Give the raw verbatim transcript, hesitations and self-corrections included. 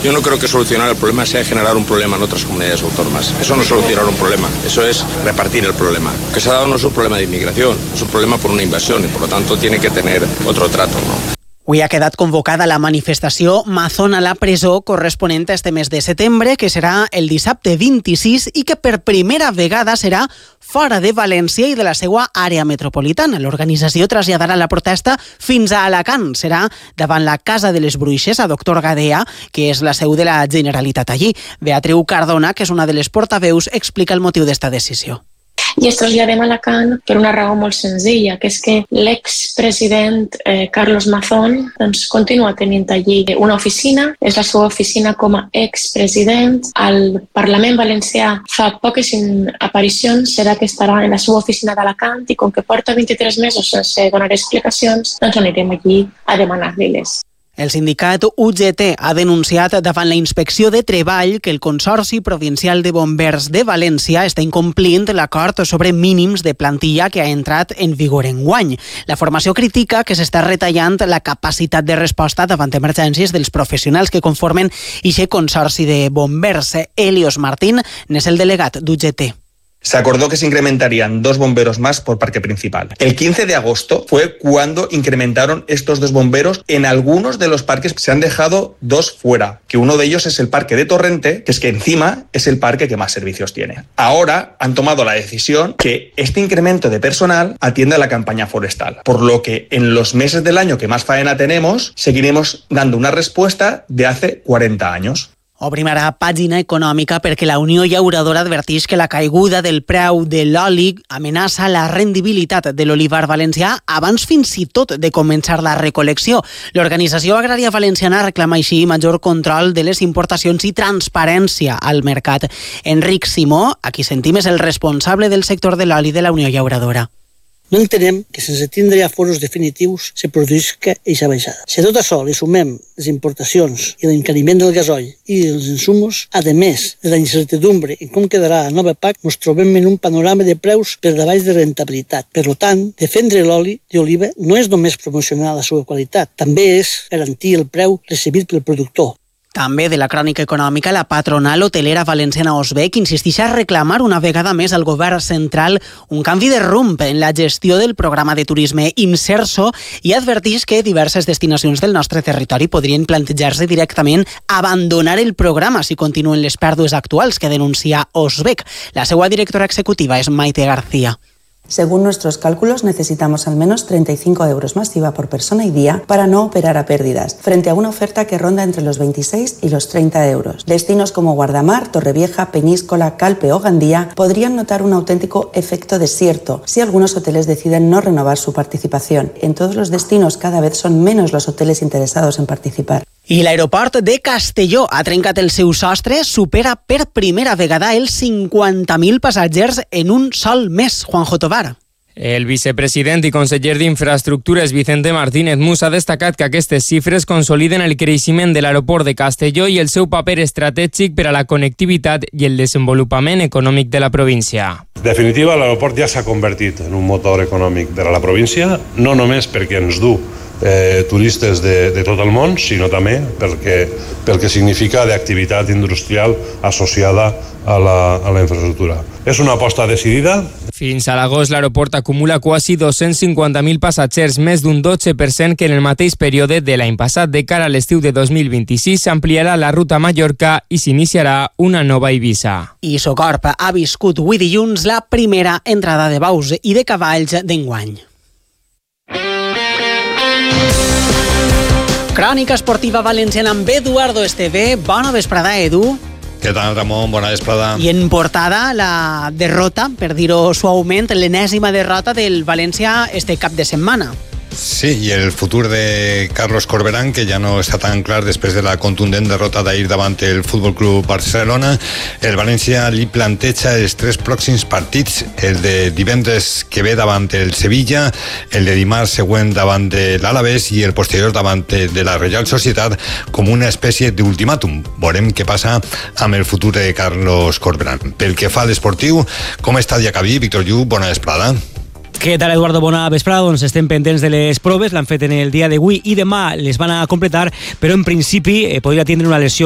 Yo no creo que solucionar el problema sea generar un problema en otras comunidades autónomas. Eso no es solucionar un problema, eso es repartir el problema. Lo que se ha dado no es un problema de inmigración, es un problema por una invasión y por lo tanto tiene que tener otro trato, ¿no? Avui ha quedat convocada la manifestació Mazón a la presó corresponent a este mes de setembre, que serà el dissabte vint-i-sis i que per primera vegada serà fora de València i de la seva àrea metropolitana. L'organització traslladarà la protesta fins a Alacant. Serà davant la Casa de les Bruixes, a Doctor Gadea, que és la seu de la Generalitat allí. Beatriu Cardona, que és una de les portaveus, explica el motiu d'esta decisió. I es traslladem a Alacant per una raó molt senzilla, que és que l'expresident eh, Carlos Mazón doncs, continua tenint allí una oficina, és la seva oficina com a expresident. Al Parlament Valencià fa poques aparicions, serà que estarà en la seva oficina d'Alacant i com que porta vint-i-tres mesos sense donar explicacions, doncs anirem allí a demanar-li-les. El sindicat U G T ha denunciat davant la Inspecció de Treball que el Consorci Provincial de Bombers de València està incomplint l'acord sobre mínims de plantilla que ha entrat en vigor enguany. La formació critica que s'està retallant la capacitat de resposta davant emergències dels professionals que conformen aquest Consorci de Bombers. Helios Martín n'és el delegat d'U G T. Se acordó que se incrementarían dos bomberos más por parque principal. El quince de agosto fue cuando incrementaron estos dos bomberos. En algunos de los parques se han dejado dos fuera, que uno de ellos es el parque de Torrente, que es que encima es el parque que más servicios tiene. Ahora han tomado la decisión que este incremento de personal atiende a la campaña forestal, por lo que en los meses del año que más faena tenemos, seguiremos dando una respuesta de hace cuarenta años. Obrim ara pàgina econòmica perquè la Unió Llauradora adverteix que la caiguda del preu de l'oli amenaça la rendibilitat de l'olivar valencià abans fins i tot de començar la recol·lecció. L'Organització Agrària Valenciana reclama així major control de les importacions i transparència al mercat. Enric Simó, a qui sentim, és el responsable del sector de l'oli de la Unió Llauradora. No entenem que sense tindre aforos definitius se produïsca eixa baixada. Si a tot això li sumem les importacions i l'encariment del gasoil i els insumos, a més de la incertidumbre en com quedarà la nova P A C, ens trobem en un panorama de preus per davall de rentabilitat. Per tant, defendre l'oli d'oliva no és només promocionar la seva qualitat, també és garantir el preu recebit pel productor. També de la crònica econòmica, la patronal hotelera valenciana Osbec insisteix a reclamar una vegada més al govern central un canvi de rumb en la gestió del programa de turisme Inserso i adverteix que diverses destinacions del nostre territori podrien plantejar-se directament abandonar el programa si continuen les pèrdues actuals que denuncia Osbec. La seva directora executiva és Maite García. Según nuestros cálculos, necesitamos al menos treinta y cinco euros más I V A por persona y día para no operar a pérdidas, frente a una oferta que ronda entre los veintiséis y los treinta euros. Destinos como Guardamar, Torrevieja, Peñíscola, Calpe o Gandía podrían notar un auténtico efecto desierto si algunos hoteles deciden no renovar su participación. En todos los destinos cada vez son menos los hoteles interesados en participar. I l'aeroport de Castelló ha trencat el seu sostre, supera per primera vegada els cinquanta mil passatgers en un sol mes. Juanjo Tovar. El vicepresident i conseller d'Infraestructures Vicente Martínez Mus ha destacat que aquestes xifres consoliden el creixement de l'aeroport de Castelló i el seu paper estratègic per a la connectivitat i el desenvolupament econòmic de la província. En definitiva, l'aeroport ja s'ha convertit en un motor econòmic de la província, no només perquè ens du eh, turistes de, de tot el món, sinó també perquè, pel que significa d'activitat industrial associada a la, a la infraestructura. És una aposta decidida. Fins a l'agost, l'aeroport acumula quasi dos-cents cinquanta mil passatgers, més d'un dotze per cent que en el mateix període de l'any passat. De cara a l'estiu de dos mil vint-i-sis, s'ampliarà la ruta a Mallorca i s'iniciarà una nova Eivissa. I Socorp ha viscut avui dilluns la primera entrada de bous i de cavalls d'enguany. Crònica esportiva valenciana amb Eduardo Esteve. Bona vesprada, Edu. Què tal, Ramon? Bona vesprada. I en portada la derrota, per dir-ho suaument, l'enèsima derrota del València este cap de setmana. Sí, i el futur de Carlos Corberán, que ja no està tan clar després de la contundent derrota d'ahir davant el Futbol Club Barcelona. El València li planteja els tres pròxims partits, el de divendres que ve davant el Sevilla, el de dimarts següent davant de l'Alavés i el posterior davant de la Reial Societat, com una espècie d'ultimàtum. Veurem què passa amb el futur de Carlos Corberán. Pel que fa a l'esportiu, com està Diacabí? Víctor Lluc, bona vesprada. Què tal, Eduardo? Bona vesprada. Doncs estem pendents de les proves, l'han fet en el dia d'avui i demà les van a completar, però en principi eh, podria tindre una lesió